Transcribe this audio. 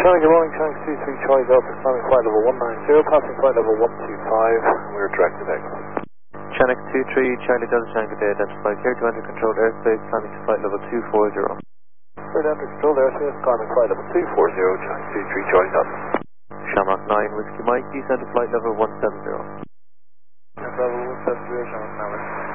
Charlie, good morning, Channel 23 Charlie Delta, climbing flight level 190, passing flight level 125, we're directed exit. Channel 23 Charlie Delta, Tango Day, identified here to enter controlled airspace, climbing to flight level 240. We're to enter controlled airspace, climbing flight level 240, Channel 23 Charlie Delta. Shamrock 9 Whiskey Mike, descend to flight level 170. Level 170, Shamrock 9.